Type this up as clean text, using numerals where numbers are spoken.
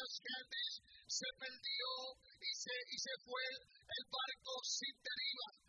las gentes se perdió y se fue el barco sin deriva.